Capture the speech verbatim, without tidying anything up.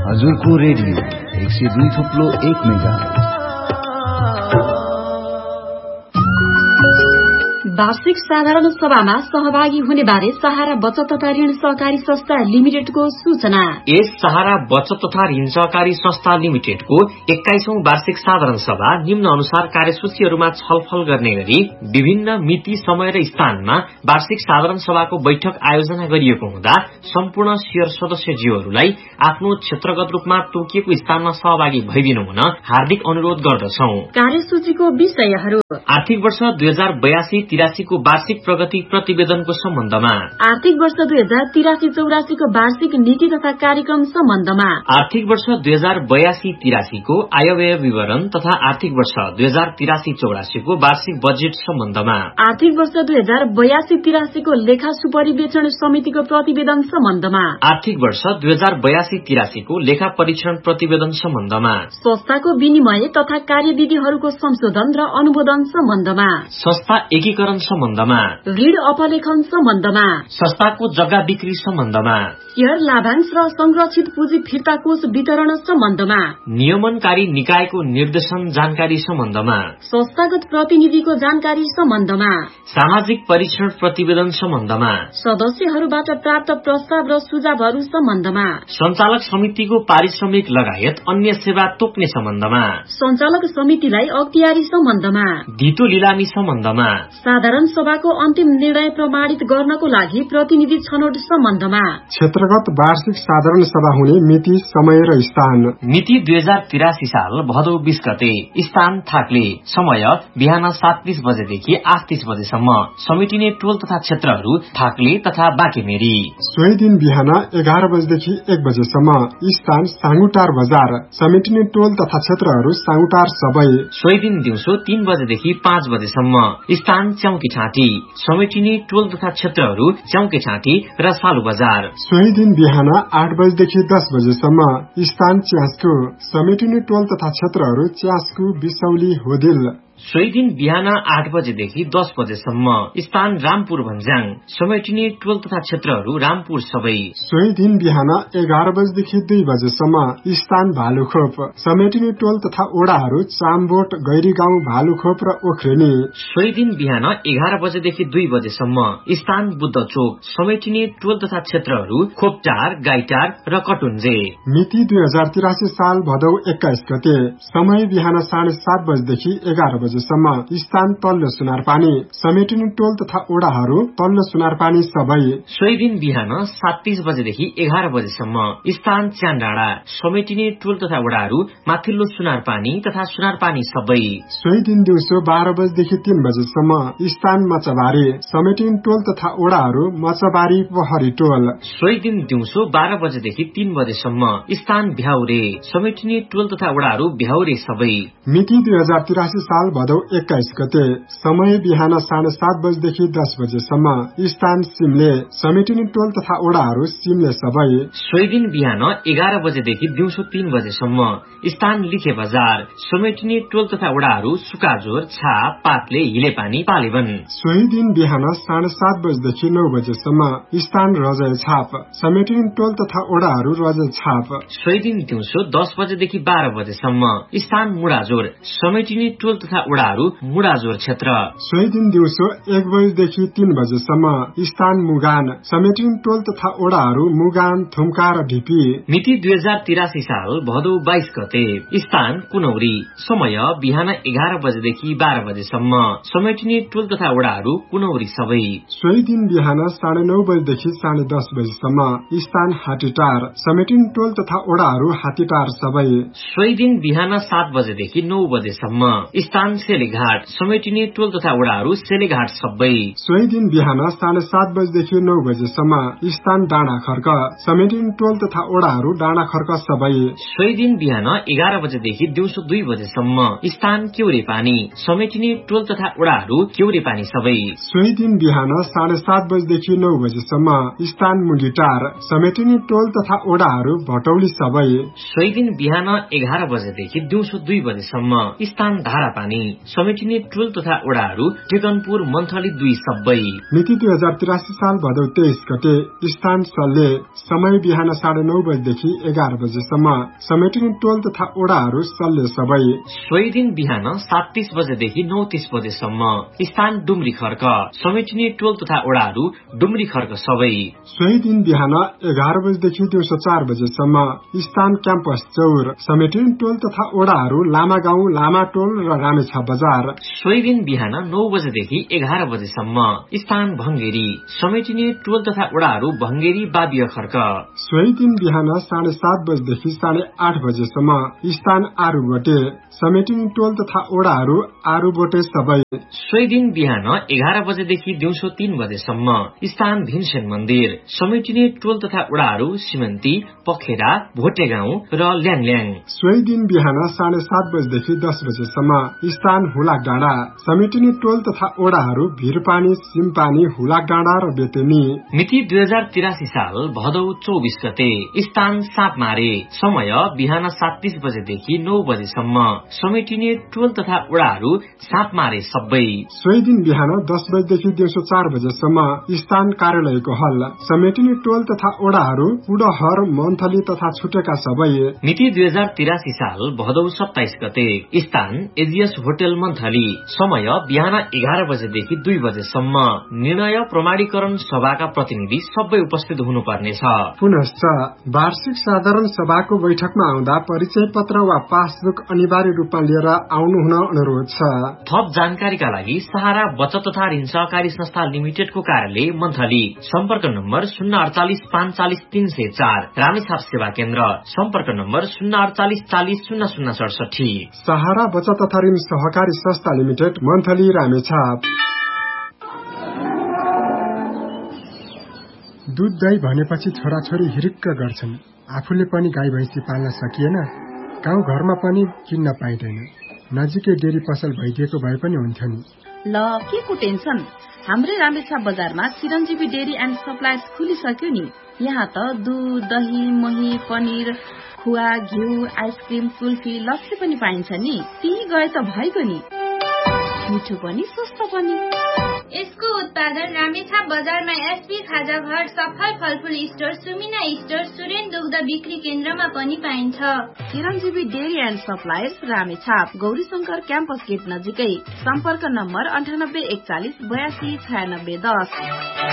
हजुरको रेडियो एक सय दुई थुप्लो एक मेगाहर्ज। वार्षिक साधारण सभामा सहभागी हुने बारे सहारा बचत तथा ऋण सहकारी संस्था लिमिटेडको सूचना। यस सहारा बचत तथा ऋण सहकारी संस्था लिमिटेडको एक्काइसौं वार्षिक साधारण सभा निम्न अनुसार कार्यसूचीहरूमा छलफल गर्ने गरी विभिन्न मिति, समय र स्थानमा वार्षिक साधारण सभाको बैठक आयोजना गरिएको हुँदा सम्पूर्ण शेयर सदस्यज्यूहरूलाई आफ्नो क्षेत्रगत रूपमा तोकिएको स्थानमा सहभागी भइदिनु हुन हार्दिक अनुरोध गर्दछौं। कार्यसूचीको विषयहरू: आर्थिक वर्ष दुई हजार बयासी तिरासीको वार्षिक प्रगति प्रतिवेदनको सम्बन्धमा, आर्थिक वर्ष दुई हजार तिरासी चौरासीको वार्षिक नीति तथा कार्यक्रम सम्बन्धमा, आर्थिक वर्ष दुई हजार बयासी तिरासीको आयव्यय विवरण तथा आर्थिक वर्ष दुई हजार तिरासी चौरासीको वार्षिक बजेट सम्बन्धमा, आर्थिक वर्ष दुई हजार बयासी तिरासीको लेखा सुपरिवेक्षण समितिको प्रतिवेदन सम्बन्धमा, आर्थिक वर्ष दुई हजार बयासी तिरासीको लेखा परीक्षण प्रतिवेदन सम्बन्धमा, संस्थाको विनिमय तथा कार्यविधिहरूको संशोधन र अनुमोदन सम्बन्धमा, संस्था एकीकरण सम्बन्धमा, ऋण अपलेखन सम्बन्धमा, संस्थाको जग्गा बिक्री सम्बन्धमा, शेयर लाभांश र संरक्षित पुँजी फिर्ता कोष वितरण सम्बन्धमा, नियमनकारी निकायको निर्देशन जानकारी सम्बन्धमा, संस्थागत प्रतिनिधिको जानकारी सम्बन्धमा, सामाजिक परीक्षण प्रतिवेदन सम्बन्धमा, सदस्यहरूबाट प्राप्त प्रस्ताव र सुझावहरू सम्बन्धमा, सञ्चालक समितिको पारिश्रमिक लगायत अन्य सेवा तोक्ने सम्बन्धमा, सञ्चालक समितिलाई अख्तियारी सम्बन्धमा, धितो लिलामी सम्बन्धमा, साधारण सभाको अन्तिम निर्णय प्रमाणित गर्नको लागि प्रतिनिधि छनौट सम्बन्धमा, क्षेत्रगत वार्षिक साधारण सभा हुने मिति, समय र स्थान। मिति दुई हजार तिरासी साल भदौ बीस गते, स्थान थाक्ले, समय बिहान सात तीस बजेदेखि आठ तीस बजेसम्म, समेटिने टोल तथा क्षेत्रहरू थाक्ले तथा बाँकेमेरी। सोही दिन बिहान एघार बजेदेखि एक बजेसम्म, स्थान साङ्गुटार बजार, समेटिने टोल तथा क्षेत्रहरू साङ्गुटार सबै। सोही दिन दिउँसो तीन बजेदेखि पाँच बजेसम्म, स्थान च्याउकी ठाँटी, समेटिने टोल तथा क्षेत्रहरू च्याउके ठाँटी र सालु बजार। सोही दिन बिहान आठ बजेदेखि दस बजेसम्म, स्थान च्यास्कु, समेटिने टोल तथा क्षेत्रहरू च्यास्कु, बिसौली, होदिल। सोही दिन बिहान आठ बजेदेखि दस बजेसम्म, स्थान रामपुर भन्ज्याङ, समेटिने टोल तथा क्षेत्रहरू रामपुर सबै। सोही दिन बिहान एघार बजेदेखि दुई बजेसम्म, स्थान भालुखोप, समेटिने टोल तथा ओडाहरू चामबोट, गैरीगाउँ, भालुखोप र ओख्रेनी। सोही दिन बिहान एघार बजेदेखि दुई बजेसम्म, स्थान बुद्ध चोक, समेटिने टोल तथा क्षेत्रहरू खोपटार, गाईटार र कटुन्जे। मिति दुई हजार तिरासी साल भदौ एक्काइस गते, समय बिहान साढे सात बजेदेखि एघार बजे सम्म, स्थान तल्लो सुनारपानी, समेटिने टोल तथा ओडाहरू तल्लो सुनारपानी सबै। सोही दिन बिहान सात तीस बजेदेखि एघार बजेसम्म, स्थान च्यानडाँडा, समेटिने टोल तथा ओडाहरू माथिल्लो सुनारपानी तथा सुनारपानी सबै। सोही दिन दिउँसो बाह्र बजेदेखि तीन बजेसम्म, स्थान मचबारी, समेटिने टोल तथा ओडाहरू मचबारी, पहरी टोल। सोही दिन दिउँसो बाह्र बजेदेखि तीन बजेसम्म, स्थान भ्याउरे, समेटिने टोल तथा ओडाहरू भ्याउरे सबै। मिति दुई हजार तिरासी साल भदौ एक्काइस गते, समय बिहान साढे सात बजेदेखि दस बजेसम्म, स्थान सिमले, समेटिने टोल तथा ओडाहरू सिमले सबै। सोही दिन बिहान एघार बजेदेखि दिउँसो तीन बजेसम्म, स्थान लिखे बजार, समेटिने टोल तथा ओडाहरू सुकाजोर, छाप, पातले, हिलेपानी, पालेवन। सोही दिन बिहान साढे सात बजेदेखि नौ बजेसम्म, स्थान रजय छाप, समेटिने टोल तथा ओडाहरू रजय छाप। सोही दिन दिउँसो दस बजेदेखि बाह्र बजेसम्म, स्थान मुडाजोर, समेटिने टोल तथा ओडाहरू मुडाजोर क्षेत्र। सोही दिन दिउँसो एक बजेदेखि तीन बजेसम्म, स्थान मुगान, समेटिने टोल तथा ओडाहरू मुगान, थुम्का र ढिपी। मिति दुई हजार तिरासी साल भदौ बाइस गते, स्थान कुनौरी, समय बिहान एघार बजेदेखि बाह्र बजेसम्म, समेटिने टोल तथा ओडाहरू कुनौरी सबै। सोही दिन बिहान साढे नौ बजेदेखि साढे दस बजेसम्म, स्थान हाटीटार, समेटिने टोल तथा ओडाहरू हाटीटार सबै। सोही दिन बिहान सात बजेदेखि नौ बजेसम्म, स्थान सेलेघाट, समेटिने टोल तथा ओडाहरू सेलेघाट सबै। सोही दिन बिहान साढे सात बजेदेखि नौ बजेसम्म, स्थान डाँडा खर्क, समेटिने टोल तथा ओडाहरू डाँडा खर्क सबै। सोही दिन बिहान एघार बजेदेखि दिउँसो दुई बजेसम्म, स्थान केउरे पानी, समेटिने टोल तथा ओडाहरू केउरे पानी सबै। सोही दिन बिहान साढे सात बजेदेखि नौ बजेसम्म, स्थान मुगीटार, समेटिने टोल तथा ओडाहरू भटौली सबै। सोही दिन बिहान एघार बजेदेखि दिउँसो दुई बजेसम्म, स्थान धारापानी, समेटिने टोल तथा ओडाहरू टेकनपुर मन्थली दुई सबै। मिति दुई हजार तिरासी साल भदौ तेइस गते स्थान सल्ले समय बिहान साढे नौ बजेदेखि एघार बजेसम्म समेटिने टोल तथा ओडाहरू सल्ले सबै। सोही दिन बिहान सात तीस बजेदेखि नौ तीस बजेसम्म स्थान डुम्री खर्क समेटिने टोल तथा ओडाहरू डुम्री खर्क सबै। सोही दिन बिहान एघार बजेदेखि दिउँसो चार बजेसम्म स्थान क्याम्पस चौर समेटिने टोल तथा ओडाहरू लामा गाउँ लामा टोल र रामेछाप बजार। सोही दिन बिहान नौ बजेदेखि एघार बजेसम्म स्थान भंगेरी समेटिने टोल तथा ओडाहरू भंगेरी बाबिया खर्क। सोही दिन बिहान साढे सात बजेदेखि साढे आठ बजेसम्म स्थान आरूबोटे समेटिने टोल तथा ओडाहरू आरूबोटे सबै। सोही दिन बिहान एघार बजेदेखि दिउँसो तीन बजेसम्म स्थान भीमसेन मन्दिर समेटिने टोल तथा ओडाहरू सिमन्ती पखेरा भोटेगाउँ र ल्याङल्याङ। सोही दिन बिहान साढे सात बजेदेखि दस बजेसम्म स्थान हुलाक डाँडा समेटिने टोल तथा ओडाहरू भिरपानी सिमपानी हुलाक डाँडा र बेतेनी। मिति दुई हजार तिरासी साल भदौ चौबिस गते स्थान सापमारे समय बिहान सात तीस बजेदेखि नौ बजेसम्म समेटिने टोल तथा ओडाहरू सापमारे सबै। सोही दिन बिहान दस बजेदेखि दिउँसो चार बजेसम्म स्थान कार्यालयको हल समेटिने टोल तथा ओडाहरू उडहर मन्थली तथा छुटेका सबै। मिति दुई हजार तिरासी साल भदौ सत्ताइस गते स्थान एजिएस होटल मन्थली समय बिहान एघार बजेदेखि दुई बजेसम्म निर्णय प्रमाणीकरण सभाका प्रतिनिधि सबै उपस्थित हुनुपर्नेछ। पुनश्च वार्षिक साधारण सभाको बैठकमा आउँदा परिचय पत्र वा पासबुक अनिवार्य रूपमा लिएर आउनु हुन अनुरोध छ। थप जानकारीका लागि सहारा बचत तथा ऋण सहकारी संस्था लिमिटेडको कार्यालय मन्थली सम्पर्क नम्बर शून्य अडचालिस पाँच चालिस तीन सय चार रामेछाप सेवा केन्द्र सम्पर्क नम्बर शून्य अडचालिस चालिस शून्य शून्य सडसठी। सहारा बचत तथा ऋण सहकारी संस्था लिमिटेड मन्थली रामेछाप। दूध दही भनेपछि छोराछोरी हिरिक्क गर्छन्। आफूले पनि गाई भैँसी पाल्न सकिएन, गाउँ घरमा पनि किन्न पाइँदैन। नजिकै डेरी पसल भइदिएको भए पनि हुन्थ्यो नि। ल के को टेन्सन, हाम्रै रामेछाप बजारमा चिरञ्जीवी डेरी एन्ड सप्लायर्स खुलिसक्यो नि। यहाँ त दूध दही मही पनिर खुवा घिउ आइसक्रिम कुल्फी लस्सी पनि पाइन्छ नि। ती गए त भइगयो नि, मिठो पनि सस्तो पनि। यसको उत्पादन रामेछाप बजारमा एसपी खाजा घर सफल फलफुल स्टोर सुमिना स्टोर सुरेन दुग्ध बिक्री केन्द्रमा पनि पाइन्छ। चिरञ्जीवी dairy and suppliers Ramechhap Gauri Shankar campus get नजिकै। सम्पर्क नम्बर अन्ठानब्बे एकचालिस बयासी छयानब्बे दस।